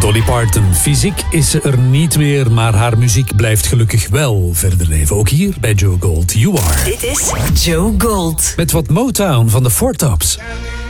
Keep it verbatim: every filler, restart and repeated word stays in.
Dolly Parton. Fysiek is ze er niet meer, maar haar muziek blijft gelukkig wel verder leven. Ook hier bij Joe Gold. You Are. Dit is Joe Gold. Met wat Motown van de Four Tops.